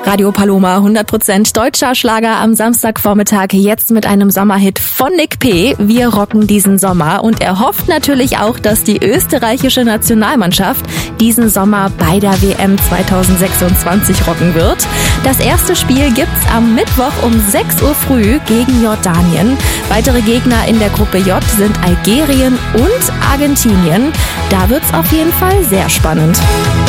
Radio Paloma, 100% deutscher Schlager am Samstagvormittag, jetzt mit einem Sommerhit von Nick P. Wir rocken diesen Sommer und er hofft natürlich auch, dass die österreichische Nationalmannschaft diesen Sommer bei der WM 2026 rocken wird. Das erste Spiel gibt's am Mittwoch um 6 Uhr früh gegen Jordanien. Weitere Gegner in der Gruppe J sind Algerien und Argentinien. Da wird's auf jeden Fall sehr spannend.